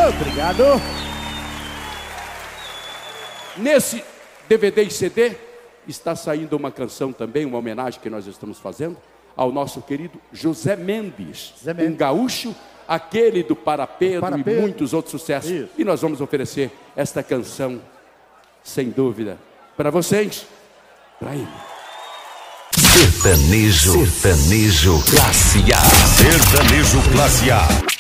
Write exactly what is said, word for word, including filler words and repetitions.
Obrigado. Nesse D V D e C D está saindo uma canção também, uma homenagem que nós estamos fazendo ao nosso querido José Mendes, José Mendes. um gaúcho, aquele do Para Pedro, Para e Pedro. muitos outros sucessos. Isso. E nós vamos oferecer esta canção, sem dúvida, para vocês, para ele. Sertanejo, sertanejo classe A. Sertanejo classe A.